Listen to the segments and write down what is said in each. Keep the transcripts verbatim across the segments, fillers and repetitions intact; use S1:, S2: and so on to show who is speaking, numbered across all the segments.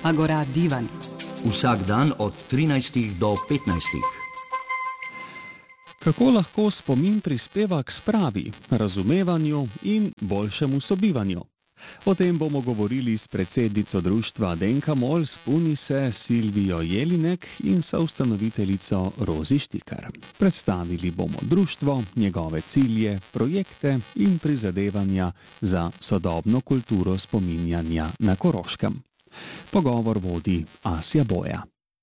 S1: Agora Divan.
S2: Vsak dan od trinajstih do petnajstih.
S3: Kako lahko spomin prispeva k spravi, razumevanju in boljšemu sobivanju? O tem bomo govorili s predsednico društva Denkamol Spuni se Silvijo Jelinek in soustanoviteljico Rozi Štikar. Predstavili bomo društvo, njegove cilje, projekte in prizadevanja za sodobno kulturo spominjanja na Koroškem. Pogovor vodi Asja Boja.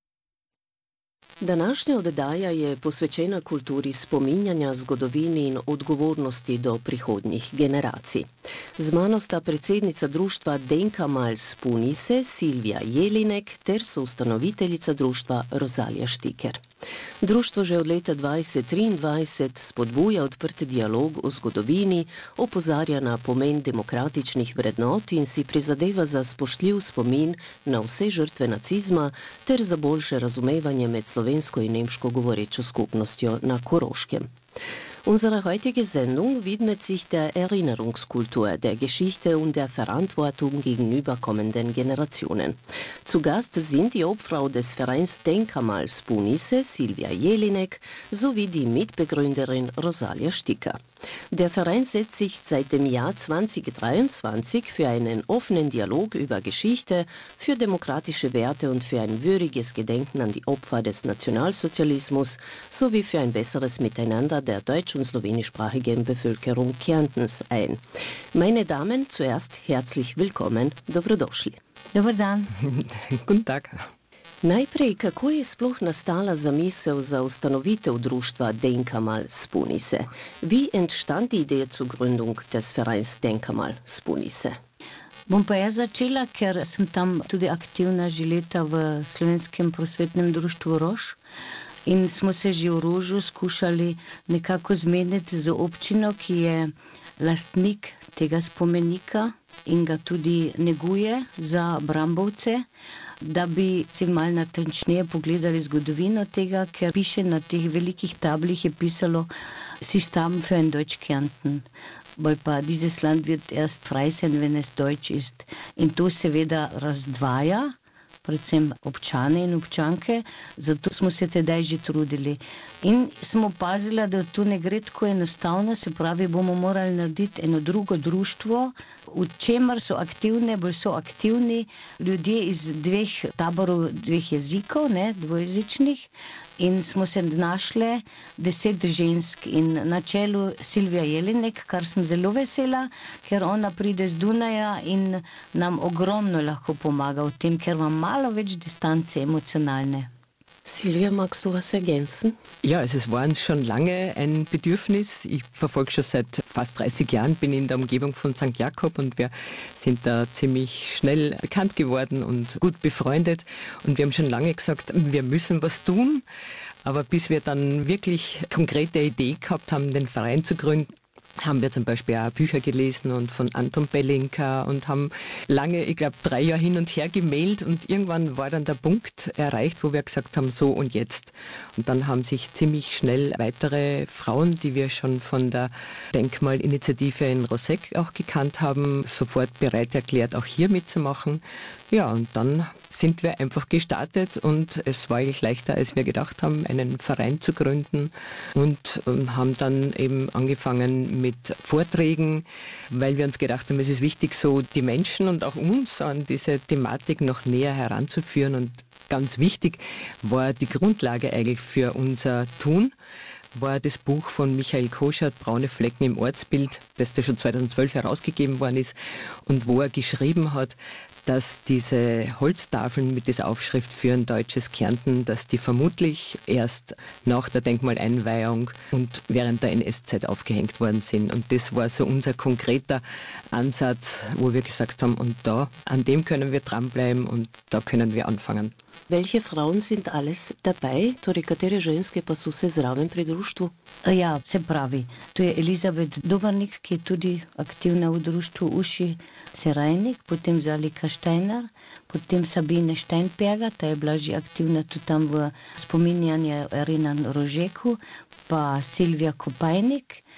S4: Današnja oddaja je posvečena kulturi spominjanja, zgodovini in odgovornosti do prihodnjih generacij. Z mano sta predsednica društva Denkamol Spuni se Silvija Jelinek ter soustanoviteljica društva Rozalija Štiker. Društvo že od leta dvajset triindvajset spodbuja odprt dialog o zgodovini, opozarja na pomen demokratičnih vrednot in si prizadeva za spoštljiv spomin na vse žrtve nacizma ter za boljše razumevanje med slovensko in nemško govorečo skupnostjo na Koroškem. Unsere heutige Sendung widmet sich der Erinnerungskultur, der Geschichte und der Verantwortung gegenüber kommenden Generationen. Zu Gast sind die Obfrau des Vereins Denkamol Spuni se, Silvija Jelinek, sowie die Mitbegründerin Rozalija Štiker. Der Verein setzt sich seit dem Jahr zweitausenddreiundzwanzig für einen offenen Dialog über Geschichte, für demokratische Werte und für ein würdiges Gedenken an die Opfer des Nationalsozialismus sowie für ein besseres Miteinander der deutsch- und slowenischsprachigen Bevölkerung Kärntens ein. Meine Damen, zuerst herzlich willkommen, dobrodošli.
S5: Dobar dan.
S6: Guten Tag.
S4: Najprej, kako je sploh nastala zamisel za ustanovitev društva Denkamol Spuni se? Wie entstand die Idee zur Gründung des Vereins Denkamol Spuni se?
S5: Bom pa jaz začela, ker sem tam tudi aktivna že leta v Slovenskem prosvetnem društvu Rož in smo se že v Rožu skušali nekako zmeniti z občino, ki je lastnik tega spomenika in ga tudi neguje za Brambovce, da bi si malo natančneje pogledali zgodovino tega, ker piše na teh velikih tablih je pisalo Sie stammen für ein Deutsch Kärnten. Bolj pa dieses Land wird erst frei sein, wenn es deutsch ist. In to seveda razdvaja, predvsem občane in občanke, zato smo se tedaj že trudili. In smo opazila, da to ne gre tako enostavno, se pravi, bomo morali narediti eno drugo društvo, v čemer so aktivne, bolj so aktivni ljudje iz dveh taborov, dveh jezikov, ne, dvojezičnih, in smo se našle deset žensk in na čelu Silvija Jelinek, kar sem zelo vesela, ker ona pride z Dunaja in nam ogromno lahko pomaga v tem, ker ima malo več distance emocionalne.
S4: Silvia, magst du was ergänzen?
S6: Ja, also es war uns schon lange ein Bedürfnis. Ich verfolge schon seit fast dreißig Jahren, bin in der Umgebung von Sankt Jakob und wir sind da ziemlich schnell bekannt geworden und gut befreundet. Und wir haben schon lange gesagt, wir müssen was tun. Aber bis wir dann wirklich konkrete Idee gehabt haben, den Verein zu gründen, haben wir zum Beispiel auch Bücher gelesen und von Anton Belinka und haben lange, ich glaube drei Jahre hin und her gemailt und irgendwann war dann der Punkt erreicht, wo wir gesagt haben, so und jetzt. Und dann haben sich ziemlich schnell weitere Frauen, die wir schon von der Denkmalinitiative in Roseck auch gekannt haben, sofort bereit erklärt, auch hier mitzumachen. Ja, und dann sind wir einfach gestartet und es war eigentlich leichter, als wir gedacht haben, einen Verein zu gründen und ähm, haben dann eben angefangen mit Vorträgen, weil wir uns gedacht haben, es ist wichtig, so die Menschen und auch uns an diese Thematik noch näher heranzuführen und ganz wichtig war die Grundlage eigentlich für unser Tun, war das Buch von Michael Koschert, Braune Flecken im Ortsbild, das da schon zweitausendzwölf herausgegeben worden ist und wo er geschrieben hat, dass diese Holztafeln mit dieser Aufschrift für ein deutsches Kärnten, dass die vermutlich erst nach der Denkmaleinweihung und während der N S-Zeit aufgehängt worden sind. Und das war so unser konkreter Ansatz, wo wir gesagt haben, und da, an dem können wir dranbleiben und da können wir anfangen.
S4: Welche Frauen sind alles dabei? Torej, katere ženske pa so se zraven pri društvu?
S5: Ja, se pravi, to je Elizabet Dobernik, ki je tudi aktivna v društvu Uši Serajnik, potem Zalika Steiner, potem Sabine Steinberger, ta je bila že aktivna tudi tam v spominjanju Erinan Rožeku, pa Silvija Kopajnik,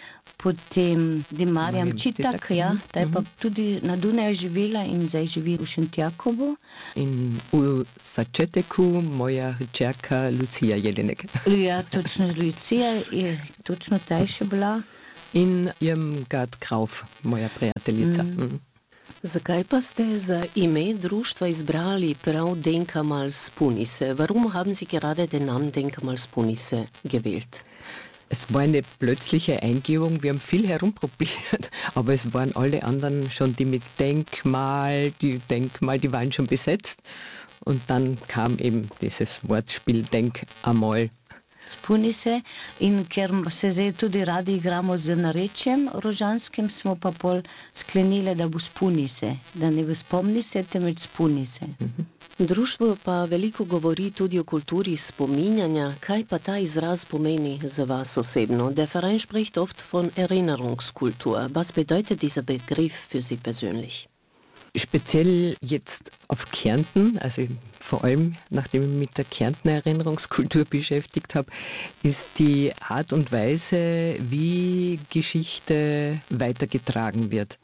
S5: potem Dimarjam
S6: Marjam
S5: Čitak,
S6: Čitak,
S5: ja,
S6: mhm,
S5: ta je pa
S6: mhm.
S5: tudi na Dunaju živela in zdaj živi v Šentjakobu.
S6: In v Sačeteku moja hčerka Lucija Jelinek.
S5: Ja, točno Lucija je točno ta je še bila.
S6: In Irmgard Krauf, moja prijateljica.
S5: Mhm.
S6: Mhm.
S4: Zakaj pa ste za ime društva izbrali prav Denkmalspunise? Warum haben Sie gerade den Namen Denkmalspunise gewählt?
S6: Es war eine plötzliche Eingebung, wir haben viel herumprobiert, aber es waren alle anderen schon die mit Denkmal, die Denkmal, die waren schon besetzt. Und dann kam eben dieses Wortspiel Denk einmal.
S5: Spuni se in ker se zdaj tudi radi igramo z narečjem rožanskim, smo pa pol sklenili, da bo spuni se, da ne bo spomni se, temveč spuni se.
S4: Društvo pa veliko govori tudi o kulturi spominjanja. Kaj pa ta izraz pomeni za vas osebno? Der Verein spricht oft von Erinnerungskultur. Was bedeutet dieser Begriff für Sie persönlich?
S6: Speziell jetzt auf Kärnten, also vor allem nachdem ich mich mit der Kärntner Erinnerungskultur beschäftigt habe, ist die Art und Weise, wie Geschichte weitergetragen wird.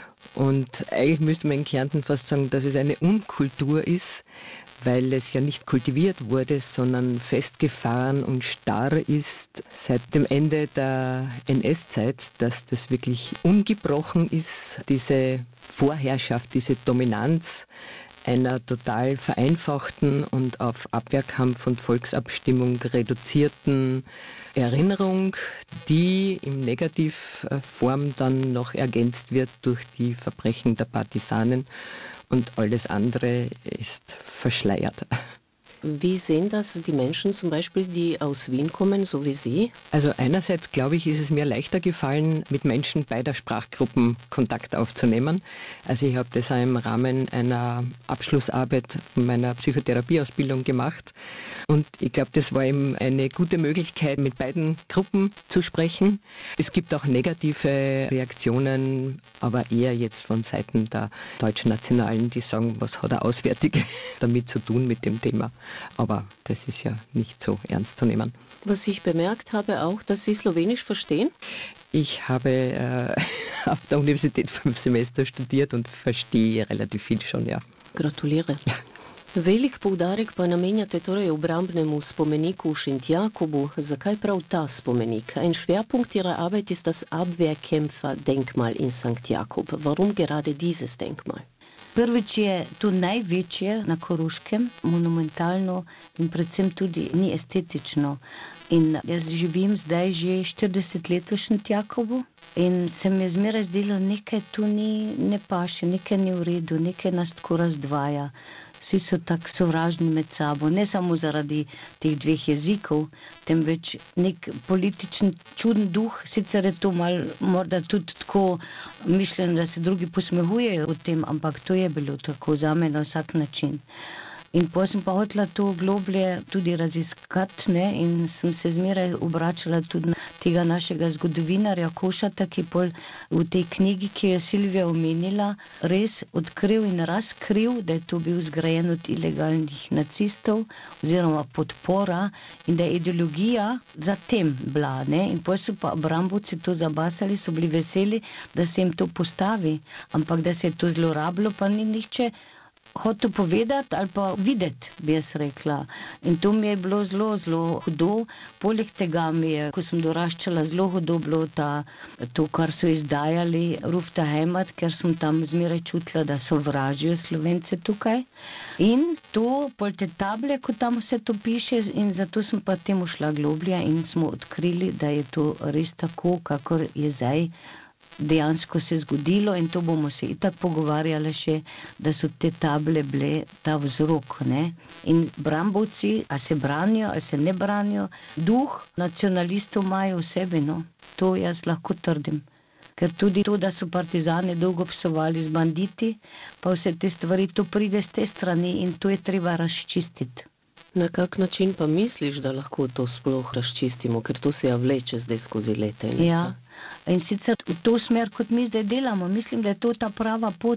S6: Und eigentlich müsste man in Kärnten fast sagen, dass es eine Unkultur ist, weil es ja nicht kultiviert wurde, sondern festgefahren und starr ist seit dem Ende der N S-Zeit, dass das wirklich ungebrochen ist, diese Vorherrschaft, diese Dominanz einer total vereinfachten und auf Abwehrkampf und Volksabstimmung reduzierten Erinnerung, die in Negativform dann noch ergänzt wird durch die Verbrechen der Partisanen und alles andere ist verschleiert.
S4: Wie sehen das die Menschen zum Beispiel, die aus Wien kommen, so wie Sie?
S6: Also einerseits, glaube ich, ist es mir leichter gefallen, mit Menschen beider Sprachgruppen Kontakt aufzunehmen. Also ich habe das auch im Rahmen einer Abschlussarbeit von meiner Psychotherapieausbildung gemacht. Und ich glaube, das war eben eine gute Möglichkeit, mit beiden Gruppen zu sprechen. Es gibt auch negative Reaktionen, aber eher jetzt von Seiten der deutschen Nationalen, die sagen, was hat der Auswärtige damit zu tun mit dem Thema. Aber das ist ja nicht so ernst zu nehmen.
S4: Was ich bemerkt habe auch, dass Sie Slowenisch verstehen?
S6: Ich habe äh, auf der Universität fünf Semester studiert und verstehe relativ viel schon, ja.
S4: Gratuliere. Velik poudarek pa namenjate torej obrambnemu spomeniku v Šentjakobu. Zakaj prav ta spomenik? Ein Schwerpunkt Ihrer Arbeit ist das Abwehrkämpfer-Denkmal in Sankt Jakob. Warum gerade dieses Denkmal?
S5: Prvič je to največje na Koroškem, monumentalno in predvsem tudi ni estetično. In jaz živim zdaj že štirideset let v Šentjakobu in se mi je zmeraj zdelo, nekaj tu ni, ne paše, nekaj ni v redu, nekaj nas tako razdvaja. Vsi so tako sovražni med sabo, ne samo zaradi teh dveh jezikov, temveč nek političen čuden duh, sicer je to mal, morda tudi tako mišljeno, da se drugi posmehujejo o tem, ampak to je bilo tako zame na vsak način. In potem sem pa hotela to globlje tudi raziskati, ne, in sem se zmeraj obračala tudi na tega našega zgodovinarja Košata, ki pol v tej knjigi, ki je Silvija omenila, res odkril in razkril, da je to bil zgrajen od ilegalnih nacistov oziroma podpora in da je ideologija za tem bila. Ne? In potem so pa Brambovci to zabasali, so bili veseli, da se jim to postavi, ampak da se je to zlorabilo, pa ni nihče hotel povedati ali pa videti, bi jaz rekla. In to mi je bilo zelo, zelo hudo. Poleg tega mi je, ko sem doraščala, zelo hudo bilo ta, to, kar so izdajali Ruf der Heimat, ker sem tam zmeraj čutila, da so vražijo Slovence tukaj. In to, pol te table, ko tam vse to piše, in zato sem pa temu šla globlje in smo odkrili, da je to res tako, kakor je zdaj dejansko se zgodilo, in to bomo se itak pogovarjali še, da so te table bile ta vzrok, ne. In Brambovci, a se branijo, a se ne branijo, duh nacionalistov imajo v sebi, no. To jaz lahko trdim. Ker tudi to, da so partizani dolgo psovali z banditi, pa vse te stvari, to pride z te strani in to je treba razčistiti.
S4: Na kak način pa misliš, da lahko to sploh razčistimo, ker to se ja vleče zdaj skozi leta in leta?
S5: Ja, in sicer v to smer, kot mi zdaj delamo, mislim, da je to ta prava pot,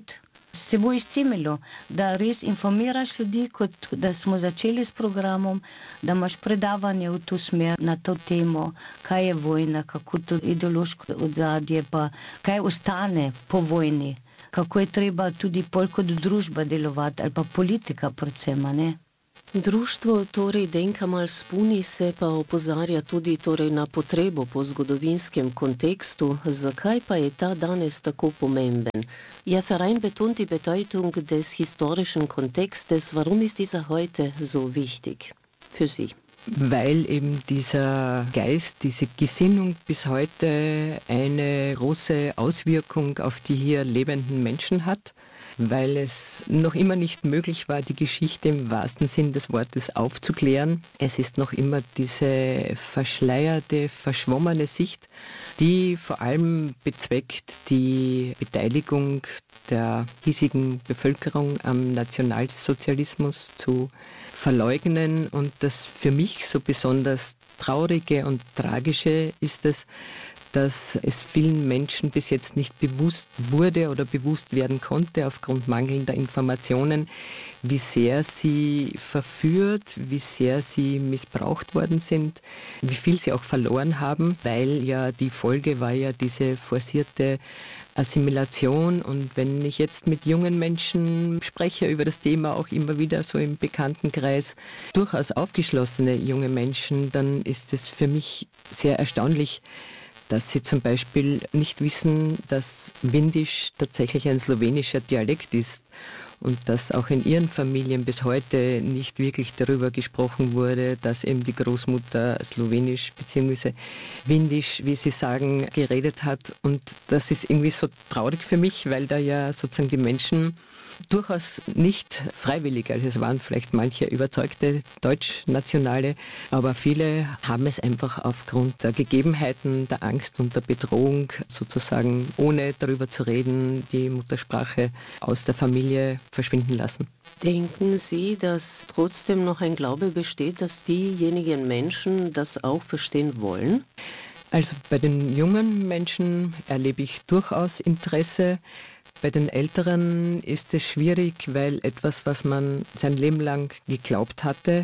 S5: Se bo izcimilo, da res informiraš ljudi, kot da smo začeli s programom, da imaš predavanje v to smer na to temo, kaj je vojna, kako to ideološko odzadje, pa kaj ostane po vojni, kako je treba tudi pol kot družba delovati, ali pa politika predvsem, ne?
S4: Društvo torej Denka Mal Spuni se pa opozarja tudi torej na potrebo po zgodovinskem kontekstu. Zakaj pa je ta danes tako pomemben? Ihr Verein betont die Bedeutung des historischen Kontextes. Warum ist dieser heute so wichtig für Sie?
S6: Weil eben dieser Geist, diese Gesinnung bis heute eine große Auswirkung auf die hier lebenden Menschen hat, weil es noch immer nicht möglich war, die Geschichte im wahrsten Sinn des Wortes aufzuklären. Es ist noch immer diese verschleierte, verschwommene Sicht, die vor allem bezweckt, die Beteiligung der hiesigen Bevölkerung am Nationalsozialismus zu verleugnen. Und das für mich so besonders Traurige und Tragische ist es, dass es vielen Menschen bis jetzt nicht bewusst wurde oder bewusst werden konnte aufgrund mangelnder Informationen, wie sehr sie verführt, wie sehr sie missbraucht worden sind, wie viel sie auch verloren haben, weil ja die Folge war ja diese forcierte Assimilation. Und wenn ich jetzt mit jungen Menschen spreche über das Thema, auch immer wieder so im Bekanntenkreis, durchaus aufgeschlossene junge Menschen, dann ist es für mich sehr erstaunlich, dass sie zum Beispiel nicht wissen, dass Windisch tatsächlich ein slowenischer Dialekt ist und dass auch in ihren Familien bis heute nicht wirklich darüber gesprochen wurde, dass eben die Großmutter Slowenisch bzw. Windisch, wie sie sagen, geredet hat. Und das ist irgendwie so traurig für mich, weil da ja sozusagen die Menschen durchaus nicht freiwillig, also es waren vielleicht manche überzeugte Deutschnationale, aber viele haben es einfach aufgrund der Gegebenheiten, der Angst und der Bedrohung sozusagen, ohne darüber zu reden, die Muttersprache aus der Familie verschwinden lassen.
S4: Denken Sie, dass trotzdem noch ein Glaube besteht, dass diejenigen Menschen das auch verstehen wollen?
S6: Also bei den jungen Menschen erlebe ich durchaus Interesse. Bei den Älteren ist es schwierig, weil etwas, was man sein Leben lang geglaubt hatte,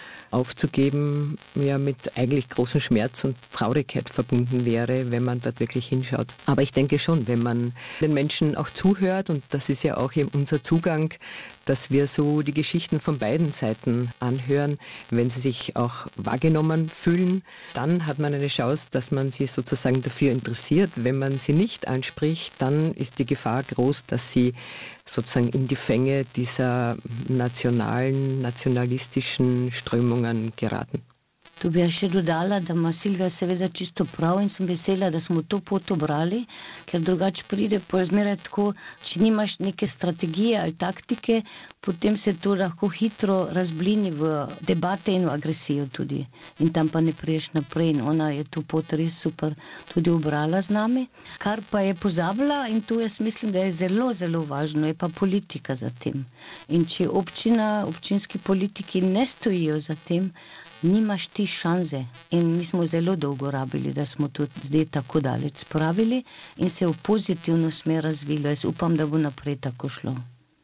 S6: aufzugeben, ja mit eigentlich großem Schmerz und Traurigkeit verbunden wäre, wenn man dort wirklich hinschaut. Aber ich denke schon, wenn man den Menschen auch zuhört, und das ist ja auch eben unser Zugang, dass wir so die Geschichten von beiden Seiten anhören, wenn sie sich auch wahrgenommen fühlen, dann hat man eine Chance, dass man sie sozusagen dafür interessiert. Wenn man sie nicht anspricht, dann ist die Gefahr groß, dass sie sozusagen in die Fänge dieser nationalen, nacionalistischen Strömungen geraten.
S5: Tu bi še dodala, da ima Silvija seveda čisto prav in sem vesela, da smo to pot obrali, ker drugače pride pozmeraj tako, če nimaš neke strategije ali taktike, potem se to lahko hitro razblini v debate in v agresijo tudi. In tam pa ne priješ naprej in ona je to pot res super tudi obrala z nami. Kar pa je pozabila, in to jaz mislim, da je zelo, zelo važno, je pa politika za tem. In če občina, občinski politiki ne stojijo za tem, nimaš ti šanse. In mi smo zelo dolgo rabili, da smo to zdaj tako daleč spravili in se v pozitivno smer razvilo. Jaz upam, da bo naprej tako šlo.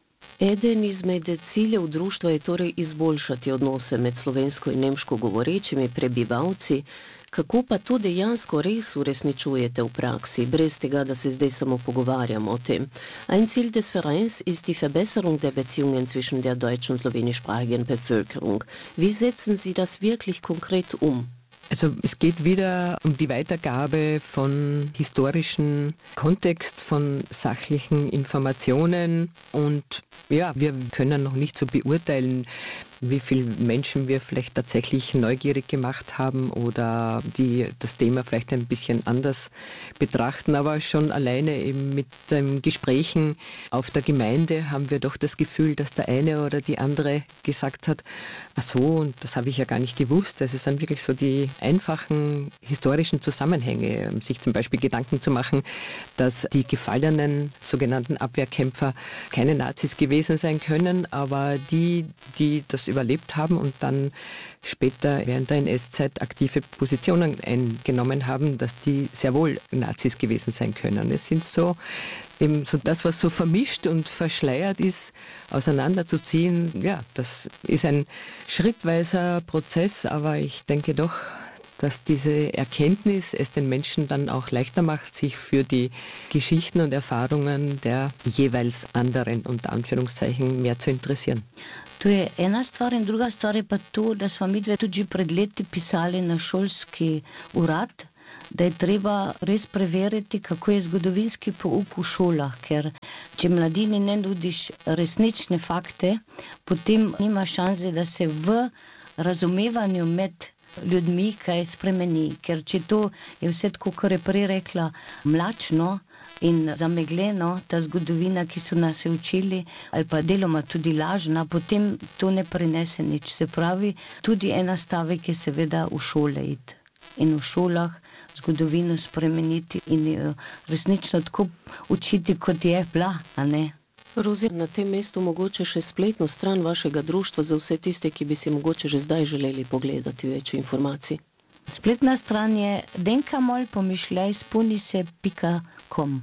S4: Eden izmed ciljev društva je torej izboljšati odnose med slovensko in nemško govorečimi prebivalci. Kako pa to dejansko res uresničujete v praksi, brez tega, da se zdaj samo pogovarjamo o tem? Ein Ziel des Vereins ist die Verbesserung der Beziehungen zwischen der deutschen und slowenischsprachigen Bevölkerung. Wie setzen Sie das wirklich konkret um?
S6: Also es geht wieder um die Weitergabe von historischen Kontext, von sachlichen Informationen, und ja, wir können noch nicht so beurteilen, wie viele Menschen wir vielleicht tatsächlich neugierig gemacht haben oder die das Thema vielleicht ein bisschen anders betrachten. Aber schon alleine eben mit den Gesprächen auf der Gemeinde haben wir doch das Gefühl, dass der eine oder die andere gesagt hat, ach so, und das habe ich ja gar nicht gewusst. Also es sind wirklich so die einfachen historischen Zusammenhänge, sich zum Beispiel Gedanken zu machen, dass die gefallenen sogenannten Abwehrkämpfer keine Nazis gewesen sein können, aber die, die das überlebt haben und dann später während der N S-Zeit aktive Positionen eingenommen haben, dass die sehr wohl Nazis gewesen sein können. Es sind so, eben so das, was so vermischt und verschleiert ist, auseinanderzuziehen. Ja, das ist ein schrittweiser Prozess, aber ich denke doch, dass diese Erkenntnis es den Menschen dann auch leichter macht, sich für die Geschichten und Erfahrungen der jeweils anderen, unter Anführungszeichen, mehr zu interessieren.
S5: To je ena stvar in druga stvar je pa to, da smo mi dve tudi pred leti pisali na šolski urad, da je treba res preveriti, kako je zgodovinski pouk v šolah, ker če mladini ne nudiš resnične fakte, potem nima šanse, da se v razumevanju med ljudmi kaj spremeni, ker če to je vse tako, kar je prej rekla, mlačno in zamegljeno, ta zgodovina, ki so nas učili, ali pa deloma tudi lažna, potem to ne prinese nič. Se pravi, tudi ena stavek je seveda v šole iti in v šolah zgodovino spremeniti in jo resnično tako učiti, kot je bila, a ne?
S4: Rozi, na tem mestu mogoče še spletno stran vašega društva za vse tiste, ki bi si mogoče že zdaj želeli pogledati več informacij.
S5: Spletna stran je denkamol pomišljaj spuni se pika com.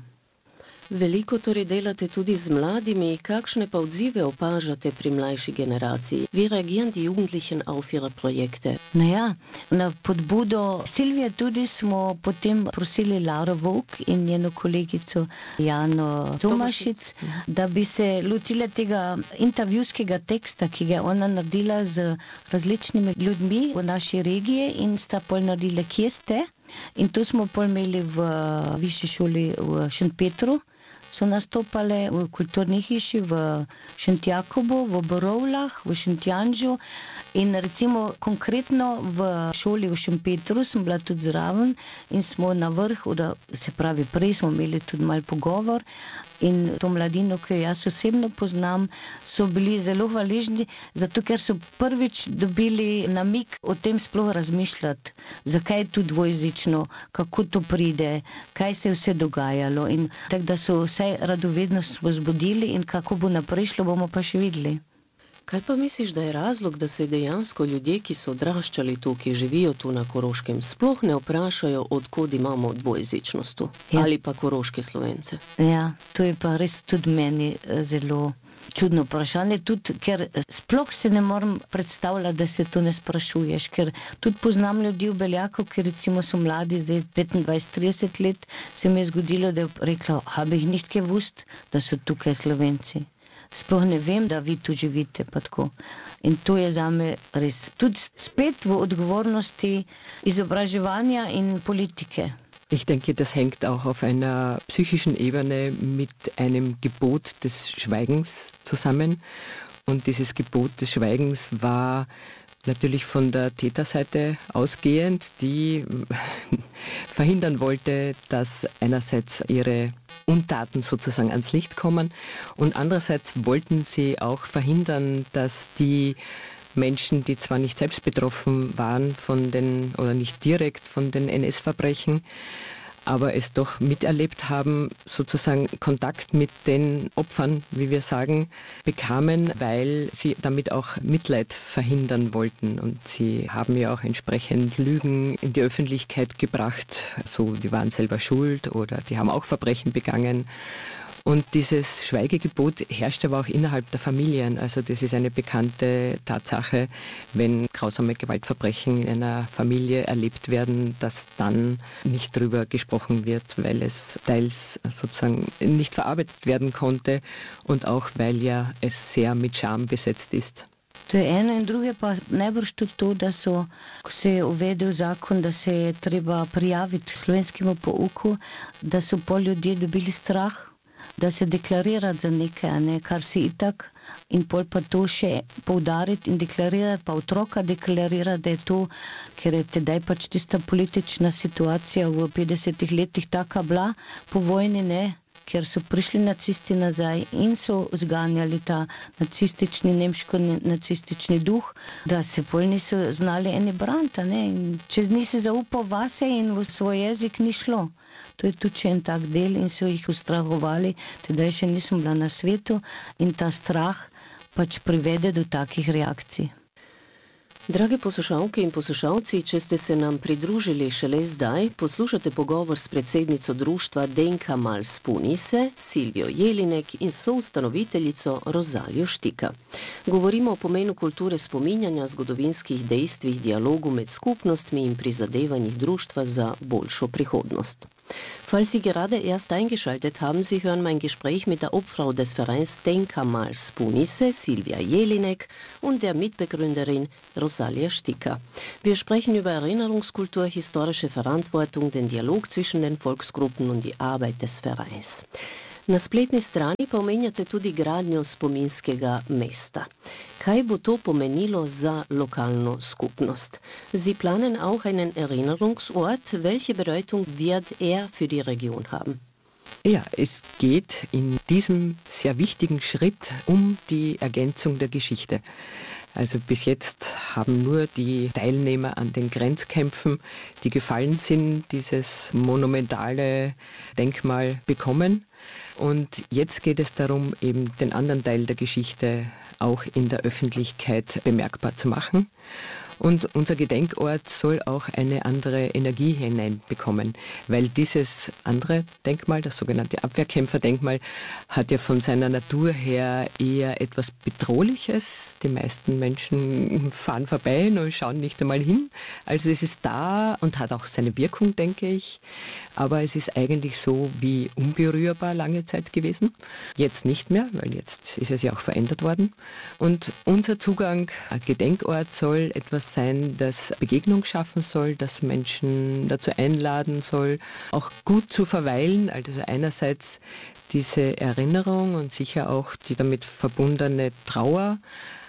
S4: Veliko torej delate tudi z mladimi, kakšne pa odzive opažate pri mlajši generaciji? Wie reagieren die Jugendlichen auf ihre Projekte?
S5: Naja, na podbudo Silvije tudi smo potem prosili Laro Vovk in njeno kolegico Jano Tomašic, da bi se lotile tega intervjujskega teksta, ki ga je ona naredila z različnimi ljudmi v naši regiji in sta pol naredile Kje ste? In to smo pol imeli v višji šoli v Šentpetru, so nastopale v kulturni hiši v Šentjakobu, v Borovlah, v Šentjanžu in recimo konkretno v šoli v Šentpetru sem bila tudi zraven in smo na vrh, se pravi prej smo imeli tudi mal pogovor in to mladino, ki jo jaz osebno poznam, so bili zelo hvaležni, zato ker so prvič dobili namig o tem sploh razmišljati, zakaj je tu dvojezično, kako to pride, kaj se je vse dogajalo in tako da so vsaj radovednost vzbudili in kako bo naprej šlo, bomo pa še videli.
S4: Kaj pa misliš, da je razlog, da se dejansko ljudje, ki so odraščali tu, ki živijo tu na Koroškem, sploh ne vprašajo, odkod imamo dvojezičnost tu? Ja. Ali pa koroške Slovence?
S5: Ja, to je pa res tudi meni zelo čudno vprašanje, tudi ker sploh se ne morem predstavljati, da se to ne sprašuješ, ker tudi poznam ljudi v Beljaku, ki recimo so mladi, zdaj petindvajset trideset let, se mi je zgodilo, da je rekla, habe ich nicht gewusst, da so tukaj Slovenci. Sploh ne vem, da vi tu živite, pa tako. In to je zame res tudi spet v odgovornosti izobraževanja in politike.
S6: Ich denke, das hängt auch auf einer psychischen Ebene mit einem Gebot des Schweigens zusammen. Und dieses Gebot des Schweigens war natürlich von der Täterseite ausgehend, die verhindern wollte, dass einerseits ihre Untaten sozusagen ans Licht kommen und andererseits wollten sie auch verhindern, dass die Menschen, die zwar nicht selbst betroffen waren von den oder nicht direkt von den N S-Verbrechen, aber es doch miterlebt haben, sozusagen Kontakt mit den Opfern, wie wir sagen, bekamen, weil sie damit auch Mitleid verhindern wollten. Und sie haben ja auch entsprechend Lügen in die Öffentlichkeit gebracht, so die waren selber schuld oder die haben auch Verbrechen begangen. Und dieses Schweigegebot herrscht aber auch innerhalb der Familien. Also das ist eine bekannte Tatsache, wenn grausame Gewaltverbrechen in einer Familie erlebt werden, dass dann nicht drüber gesprochen wird, weil es teils sozusagen nicht verarbeitet werden konnte und auch weil ja es sehr mit Scham besetzt ist.
S5: To je eno in druge pa najbrž tudi to, da so, ko se je uvedel zakon, da se je treba prijaviti slovenskemu pouku, da so pol ljudje dobili strah, da se deklarirati za nekaj, a ne, kar si itak, in pol pa to še poudariti in deklarirati, pa otroka deklarirati, da je to, ker je tedaj pač tista politična situacija v petdesetih letih taka bila, po vojni ne, ker so prišli nacisti nazaj in so zganjali ta nacistični, nemško-nacistični duh, da se pol niso znali eni braniti, ne, in če nisi zaupal vase in v svoj jezik ni šlo. To je tudi en tak del in so jih ustrahovali, tedaj še nisem bila na svetu in ta strah pač privede do takih reakcij.
S4: Drage poslušalke in poslušalci, če ste se nam pridružili šele zdaj, poslušate pogovor s predsednico društva Denka Mal Spunise, Silvijo Jelinek in soustanoviteljico Rozaljo Štika. Govorimo o pomenu kulture spominjanja, zgodovinskih dejstvih, dialogu med skupnostmi in prizadevanjih društva za boljšo prihodnost. Falls Sie gerade erst eingeschaltet haben, Sie hören mein Gespräch mit der Obfrau des Vereins Denka Mal Spunise, Silvia Jelinek, und der Mitbegründerin Rozalja Štika. Wir sprechen über Erinnerungskultur, historische Verantwortung, den Dialog zwischen den Volksgruppen und die Arbeit des Vereins. Na spletni strani pa omenjate tudi gradnjo spominskega mesta. Kaj bo to pomenilo za lokalno skupnost? Sie planen auch einen Erinnerungsort. Welche Bedeutung wird er für die Region haben?
S6: Ja, es geht in diesem sehr wichtigen Schritt um die Ergänzung der Geschichte. Also bis jetzt haben nur die Teilnehmer an den Grenzkämpfen, die gefallen sind, dieses monumentale Denkmal bekommen. Und jetzt geht es darum, eben den anderen Teil der Geschichte auch in der Öffentlichkeit bemerkbar zu machen. Und unser Gedenkort soll auch eine andere Energie hineinbekommen, weil dieses andere Denkmal, das sogenannte Abwehrkämpferdenkmal, hat ja von seiner Natur her eher etwas Bedrohliches. Die meisten Menschen fahren vorbei und schauen nicht einmal hin. Also es ist da und hat auch seine Wirkung, denke ich. Aber es ist eigentlich so wie unberührbar lange Zeit gewesen. Jetzt nicht mehr, weil jetzt ist es ja auch verändert worden. Und unser Zugang, ein Gedenkort, soll etwas sein, das Begegnung schaffen soll, das Menschen dazu einladen soll, auch gut zu verweilen. Also einerseits diese Erinnerung und sicher auch die damit verbundene Trauer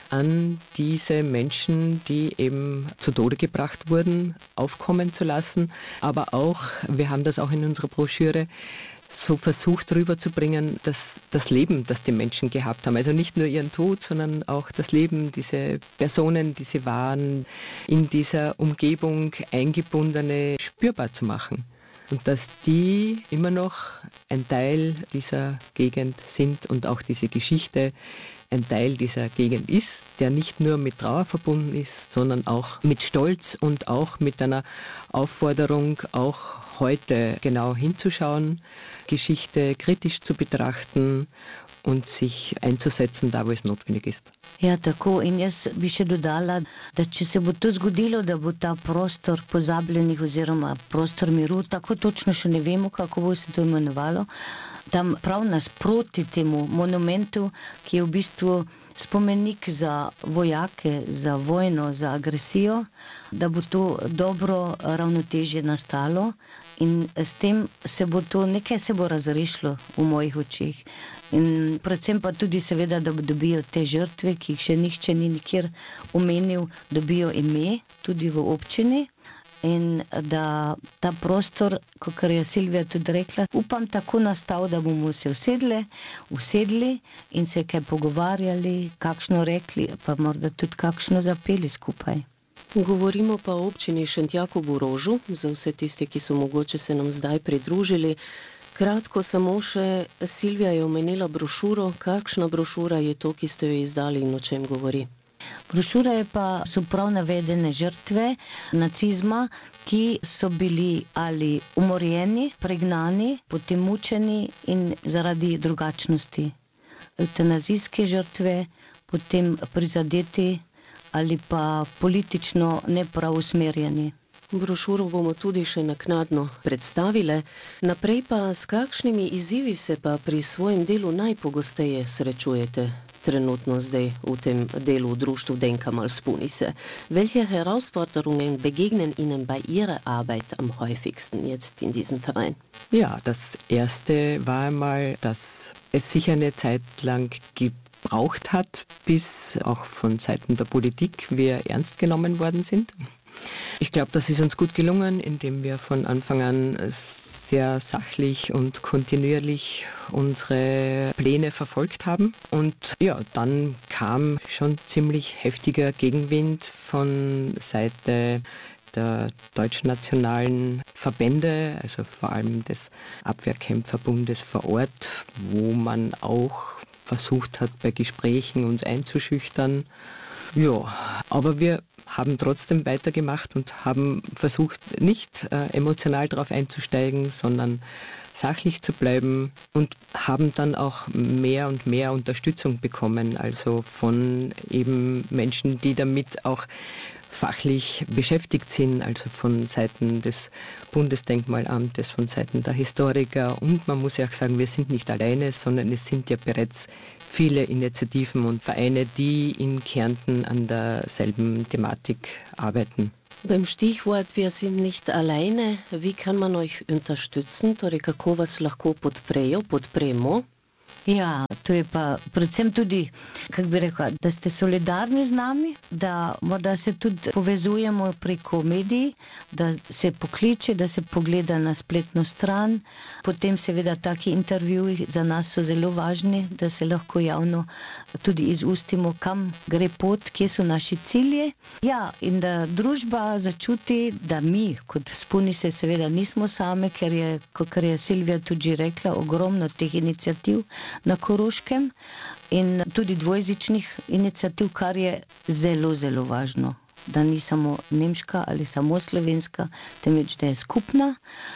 S6: an diese Menschen, die eben zu Tode gebracht wurden, aufkommen zu lassen. Aber auch, wir haben das auch in unserer Broschüre so versucht rüberzubringen, dass das Leben, das die Menschen gehabt haben, also nicht nur ihren Tod, sondern auch das Leben, diese Personen, die sie waren, in dieser Umgebung eingebundene, spürbar zu machen. Und dass die immer noch ein Teil dieser Gegend sind und auch diese Geschichte ein Teil dieser Gegend ist, der nicht nur mit Trauer verbunden ist, sondern auch mit Stolz und auch mit einer Aufforderung, auch heute genau hinzuschauen, Geschichte kritisch zu betrachten und sich einzusetzen, da wo es notwendig ist.
S5: Ja, tako. In jaz bi še dodala, da če se bo to zgodilo, da bo ta prostor pozabljenih oziroma prostor miru, tako točno še ne vemo, kako bo se to imenovalo, tam prav nasproti temu monumentu, ki je v bistvu spomenik za vojake, za vojno, za agresijo, da bo to dobro ravnotežje nastalo in s tem se bo to, nekaj se bo razrešilo v mojih očeh. In predvsem pa tudi seveda, da dobijo te žrtve, ki jih še nihče ni nikjer omenil, dobijo ime tudi v občini. In da ta prostor, kot je Silvija tudi rekla, upam tako nastal, da bomo se usedli, usedli in se kaj pogovarjali, kakšno rekli, pa morda tudi kakšno zapeli skupaj.
S4: Govorimo pa o občini Šentjak ob Rožu, za vse tiste, ki so mogoče se nam zdaj pridružili. Kratko samo še, Silvija je omenila brošuro. Kakšna brošura je to, ki ste jo izdali in o čem govori?
S5: Brošura je pa, so prav navedene žrtve nacizma, ki so bili ali umorjeni, pregnani, potem mučeni in zaradi drugačnosti. Eutanazijske žrtve, potem prizadeti ali pa politično neprav usmerjeni.
S4: Brošuro bomo tudi še naknadno predstavile. Naprej pa, s kakšnimi izzivi se pa pri svojem delu najpogosteje srečujete trenutno zdaj v tem delu v društvu Denka Mal Spunise? Welche Herausforderungen begegnen Ihnen bei Ihrer Arbeit am häufigsten jetzt in diesem Verein?
S6: Ja, das erste war einmal, dass es sicher eine Zeit lang gebraucht hat, bis auch von Seiten der Politik wir ernst genommen worden sind. Ich glaube, das ist uns gut gelungen, indem wir von Anfang an sehr sachlich und kontinuierlich unsere Pläne verfolgt haben. Und ja, dann kam schon ziemlich heftiger Gegenwind von Seite der deutschnationalen Verbände, also vor allem des Abwehrkämpferbundes vor Ort, wo man auch versucht hat, bei Gesprächen uns einzuschüchtern. Ja, aber wir haben trotzdem weitergemacht und haben versucht, nicht äh, emotional darauf einzusteigen, sondern sachlich zu bleiben und haben dann auch mehr und mehr Unterstützung bekommen, also von eben Menschen, die damit auch fachlich beschäftigt sind, also von Seiten des Bundesdenkmalamtes, von Seiten der Historiker. Und man muss ja auch sagen, wir sind nicht alleine, sondern es sind ja bereits viele Initiativen und Vereine, die in Kärnten an derselben Thematik arbeiten.
S4: Beim Stichwort "Wir sind nicht alleine", wie kann man euch unterstützen? Torej, kako vas lahko podprejo, podpremo?
S5: Ja, to je pa predvsem tudi, kako bi rekla, da ste solidarni z nami, da morda se tudi povezujemo preko medij, da se pokliče, da se pogleda na spletno stran. Potem seveda taki intervjuji za nas so zelo važni, da se lahko javno tudi izustimo, kam gre pot, kje so naši cilje. Ja, in da družba začuti, da mi kot Spunise seveda nismo same, ker je, kot je Silvija tudi rekla, ogromno teh iniciativ na Koroškem in tudi dvojezičnih iniciativ, kar je zelo, zelo važno. Da ni samo nemška ali samo slovenska, temveč da je skupna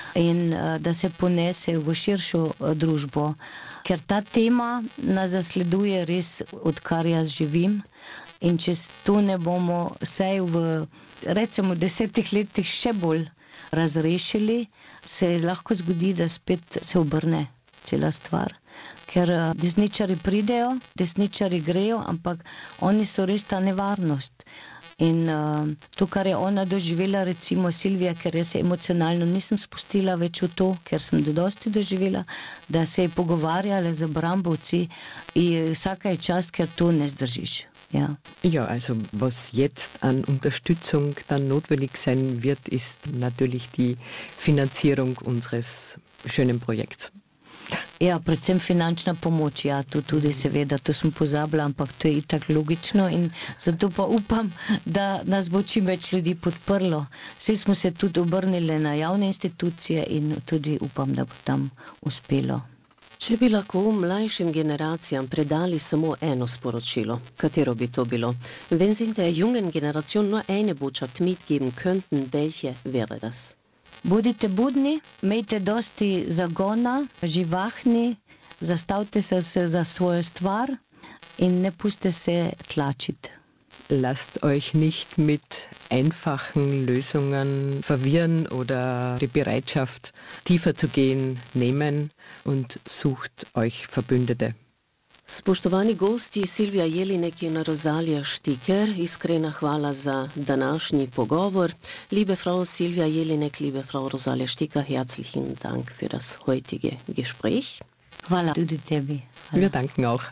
S5: in da se ponese v širšo družbo. Ker ta tema nas zasleduje res, odkar jaz živim, in če to ne bomo vsaj v recimo desetih letih še bolj razrešili, se lahko zgodi, da spet se obrne cela stvar. Ker desničari pridejo, desničari grejo, ampak oni so res ta nevarnost. In uh, to, kar je ona doživela, recimo Silvija, ker jaz se emocionalno nisem spustila več v to, ker sem dosti doživela, da se je pogovarjala z Brambovci in vsaka je čast, ker to ne zdržiš. Ja.
S6: Ja, also was jetzt an Unterstützung dann notwendig sein wird, ist natürlich die Finanzierung unseres schönen Projekts.
S5: Ja, predvsem finančna pomoč, ja, to tudi seveda, to sem pozabila, ampak to je itak logično in zato pa upam, da nas bo čim več ljudi podprlo. Vsi smo se tudi obrnili na javne institucije in tudi upam, da bo tam uspelo.
S4: Če bi lahko mlajšim generacijam predali samo eno sporočilo, katero bi to bilo? Wenn Sie der jungen Generation nur eine Botschaft mitgeben könnten, welche wäre das?
S5: Bodite budni, imejte dosti zagona, živahni, zastavite se za svojo stvar in ne puste se tlačiti.
S6: Lasst euch nicht mit einfachen Lösungen verwirren oder die Bereitschaft, tiefer zu gehen, nehmen und sucht euch Verbündete.
S4: Spoštovani gosti Silvija Jelinek in Rosalija Štiker, iskrena hvala za današnji pogovor. Liebe Frau Silvia Jelinek, liebe Frau Rosalija Štiker, herzlichen Dank für das heutige Gespräch.
S5: Hvala tudi tebi. Hvala.
S6: Wir danken auch.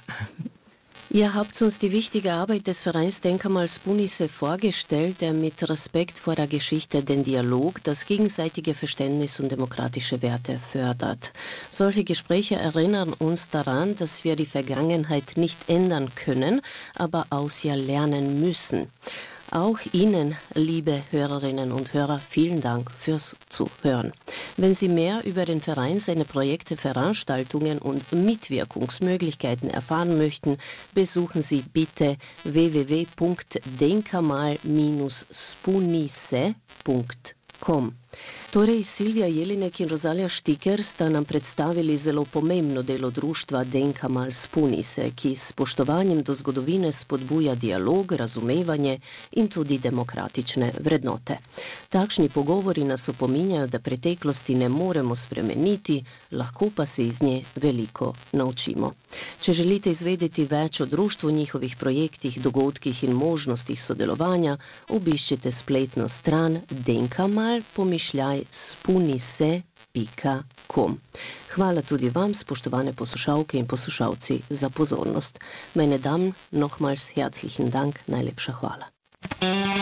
S4: Ihr habt uns die wichtige Arbeit des Vereins Denkmal Spunise vorgestellt, der mit Respekt vor der Geschichte den Dialog, das gegenseitige Verständnis und demokratische Werte fördert. Solche Gespräche erinnern uns daran, dass wir die Vergangenheit nicht ändern können, aber aus ihr lernen müssen. Auch Ihnen, liebe Hörerinnen und Hörer, vielen Dank fürs Zuhören. Wenn Sie mehr über den Verein, seine Projekte, Veranstaltungen und Mitwirkungsmöglichkeiten erfahren möchten, besuchen Sie bitte w w w punkt denkamal dash spunise punkt com. Torej, Silvija Jelinek in Rosalija Štiker sta nam predstavili zelo pomembno delo društva Denkmal Spunise, ki s spoštovanjem do zgodovine spodbuja dialog, razumevanje in tudi demokratične vrednote. Takšni pogovori nas opominjajo, da preteklosti ne moremo spremeniti, lahko pa se iz nje veliko naučimo. Če želite izvedeti več o društvu, njihovih projektih, dogodkih in možnostih sodelovanja, obiščite spletno stran denkamal pomišljaj spunise pika com. Hvala tudi vam, spoštovane poslušalke in poslušalci, za pozornost. Meine Damen, nochmals herzlichen Dank, najlepša hvala.